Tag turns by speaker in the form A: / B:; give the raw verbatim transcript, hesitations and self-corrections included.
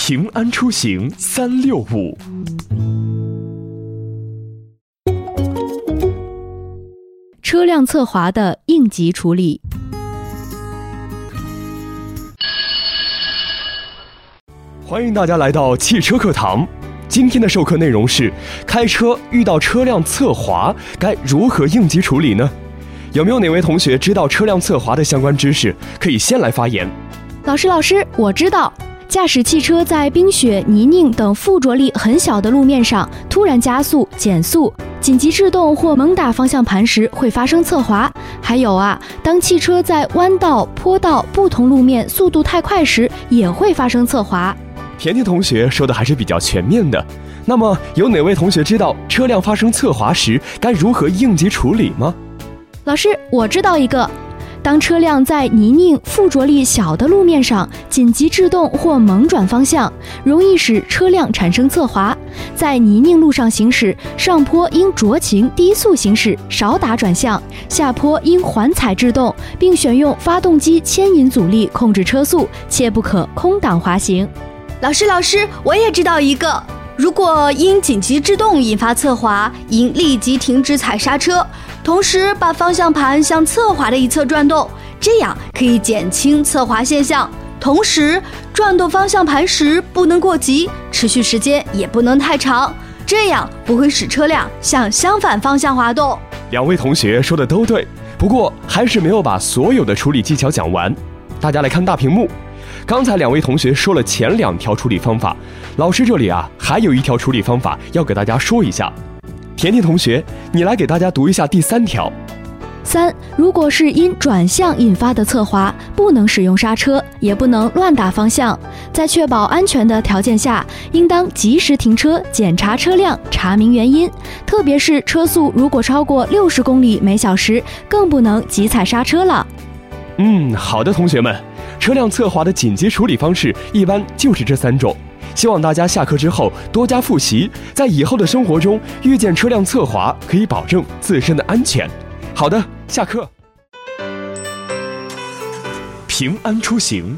A: 平安出行三六五。
B: 车辆侧滑的应急处理。
A: 欢迎大家来到汽车课堂。今天的授课内容是：开车遇到车辆侧滑，该如何应急处理呢？有没有哪位同学知道车辆侧滑的相关知识？可以先来发言。
B: 老师，老师，我知道。驾驶汽车在冰雪、泥泞等附着力很小的路面上突然加速、减速、紧急制动或猛打方向盘时会发生侧滑。还有啊，当汽车在弯道、坡道不同路面速度太快时，也会发生侧滑。
A: 甜甜同学说的还是比较全面的。那么，有哪位同学知道车辆发生侧滑时该如何应急处理吗？
B: 老师，我知道一个。当车辆在泥泞、附着力小的路面上紧急制动或猛转方向，容易使车辆产生侧滑。在泥泞路上行驶，上坡应酌情低速行驶，少打转向；下坡应缓踩制动，并选用发动机牵引阻力控制车速，切不可空挡滑行。
C: 老师，老师，我也知道一个。如果因紧急制动引发侧滑，应立即停止踩刹车，同时把方向盘向侧滑的一侧转动，这样可以减轻侧滑现象。同时，转动方向盘时不能过急，持续时间也不能太长，这样不会使车辆向相反方向滑动。
A: 两位同学说的都对，不过还是没有把所有的处理技巧讲完。大家来看大屏幕。刚才两位同学说了前两条处理方法，老师这里啊还有一条处理方法要给大家说一下。甜甜同学，你来给大家读一下第三条。
B: 三，如果是因转向引发的侧滑，不能使用刹车，也不能乱打方向。在确保安全的条件下，应当及时停车，检查车辆，查明原因。特别是车速如果超过六十公里每小时，更不能急踩刹车了。
A: 嗯，好的，同学们。车辆侧滑的紧急处理方式一般就是这三种，希望大家下课之后多加复习，在以后的生活中遇见车辆侧滑，可以保证自身的安全。好的，下课。平安出行